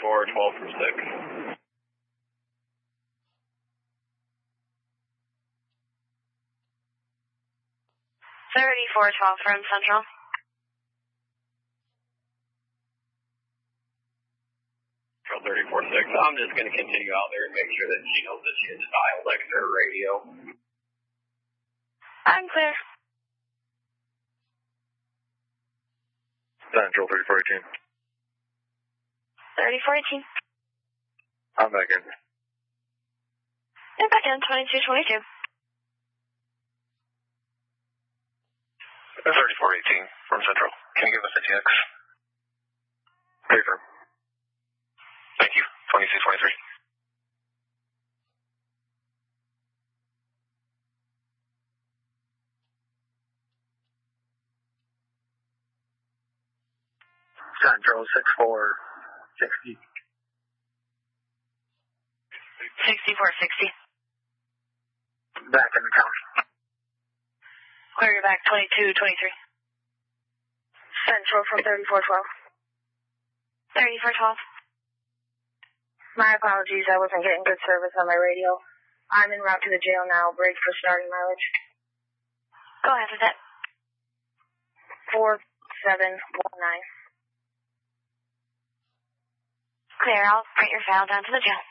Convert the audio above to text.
3412 from 6. 3412 from Central. Central 346. I'm just going to continue out there and make sure that she knows that she has dialed extra radio. I'm clear. Central 3418. 3418. I'm back in. You're back in 2222. 3418 from Central. Can you give us a TX? Confirm. Thank you. 2223. Central 6460. 6460. Back in the county. Clear, you're back 2223. Central from 3412. 3412. My apologies, I wasn't getting good service on my radio. I'm en route to the jail now. Break for starting mileage. Go ahead with it. 4719. Clear, I'll print your file down to the jail.